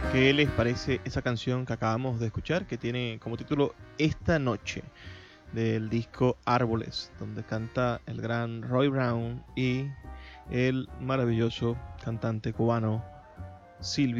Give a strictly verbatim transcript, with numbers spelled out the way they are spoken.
¿Qué les parece esa canción que acabamos de escuchar, que tiene como título Esta Noche, del disco Árboles, donde canta el gran Roy Brown y el maravilloso cantante cubano Silvio